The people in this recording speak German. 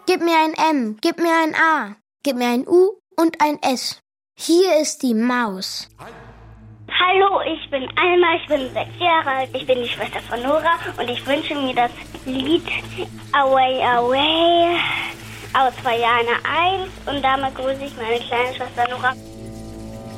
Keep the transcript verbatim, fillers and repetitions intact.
Gib mir ein M, gib mir ein A, gib mir ein U und ein S. Hier ist die Maus. Hallo, ich bin Alma, ich bin sechs Jahre alt, ich bin die Schwester von Nora und ich wünsche mir das Lied Away, Away aus zwei Jahren eins und damit grüße ich meine kleine Schwester Nora.